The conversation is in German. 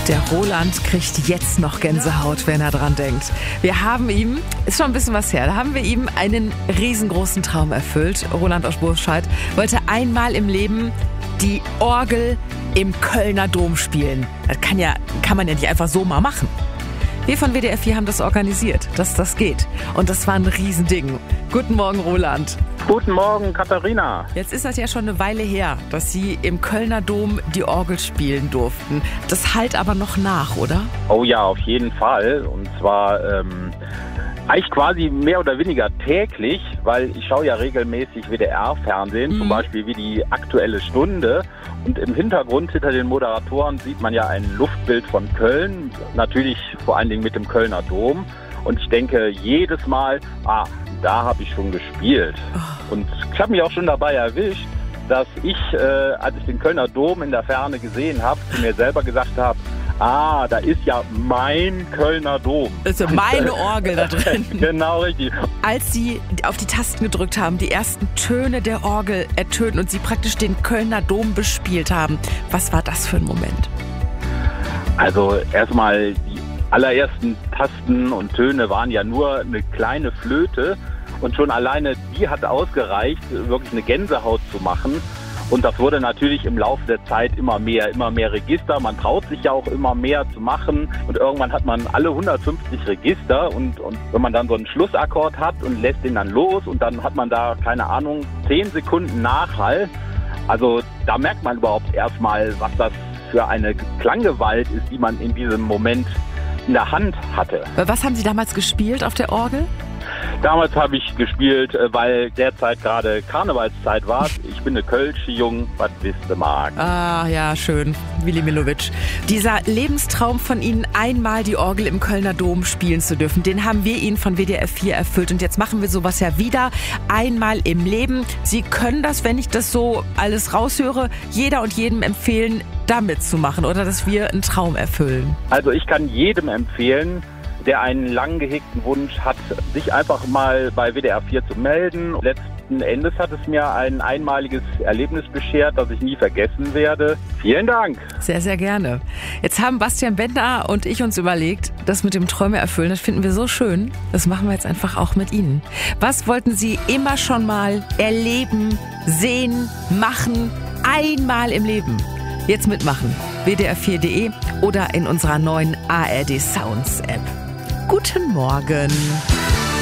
Der Roland kriegt jetzt noch Gänsehaut, wenn er dran denkt. Wir haben ihm, ist schon ein bisschen was her, da haben wir ihm einen riesengroßen Traum erfüllt. Roland aus Burscheid wollte einmal im Leben die Orgel im Kölner Dom spielen. Das kann man ja nicht einfach so mal machen. Wir von WDR 4 haben das organisiert, dass das geht. Und das war ein Riesending. Guten Morgen, Roland. Guten Morgen, Katharina. Jetzt ist das ja schon eine Weile her, dass Sie im Kölner Dom die Orgel spielen durften. Das hallt aber noch nach, oder? Oh ja, auf jeden Fall. Und zwar eigentlich quasi mehr oder weniger täglich, weil ich schaue ja regelmäßig WDR-Fernsehen, zum Beispiel wie die Aktuelle Stunde. Und im Hintergrund hinter den Moderatoren sieht man ja ein Luftbild von Köln, natürlich vor allen Dingen mit dem Kölner Dom. Und ich denke jedes Mal, da habe ich schon gespielt. Und ich habe mich auch schon dabei erwischt, dass ich, als ich den Kölner Dom in der Ferne gesehen habe, zu mir selber gesagt habe, da ist ja mein Kölner Dom. Das ist ja meine Orgel da drin. Genau, richtig. Als Sie auf die Tasten gedrückt haben, die ersten Töne der Orgel ertönten und Sie praktisch den Kölner Dom bespielt haben, was war das für ein Moment? Also erstmal die allerersten Tasten und Töne waren ja nur eine kleine Flöte und schon alleine die hat ausgereicht, wirklich eine Gänsehaut zu machen. Und das wurde natürlich im Laufe der Zeit immer mehr Register. Man traut sich ja auch immer mehr zu machen. Und irgendwann hat man alle 150 Register. Und wenn man dann so einen Schlussakkord hat und lässt den dann los und dann hat man da, 10 Sekunden Nachhall. Also da merkt man überhaupt erstmal, was das für eine Klanggewalt ist, die man in diesem Moment in der Hand hatte. Was haben Sie damals gespielt auf der Orgel? Damals habe ich gespielt, weil derzeit gerade Karnevalszeit war. Ich bin eine Kölsche Jung, was wisst ihr mag. Ja, schön. Willi Millowitsch. Dieser Lebenstraum von Ihnen, einmal die Orgel im Kölner Dom spielen zu dürfen, den haben wir Ihnen von WDR 4 erfüllt. Und jetzt machen wir sowas ja wieder einmal im Leben. Sie können das, wenn ich das so alles raushöre, jeder und jedem empfehlen, da mitzumachen oder dass wir einen Traum erfüllen. Also ich kann jedem empfehlen, der einen lang gehegten Wunsch hat, sich einfach mal bei WDR 4 zu melden. Letzten Endes hat es mir ein einmaliges Erlebnis beschert, das ich nie vergessen werde. Vielen Dank. Sehr, sehr gerne. Jetzt haben Bastian Bendner und ich uns überlegt, das mit dem Träume erfüllen, das finden wir so schön. Das machen wir jetzt einfach auch mit Ihnen. Was wollten Sie immer schon mal erleben, sehen, machen, einmal im Leben? Jetzt mitmachen. WDR4.de oder in unserer neuen ARD Sounds App. Guten Morgen.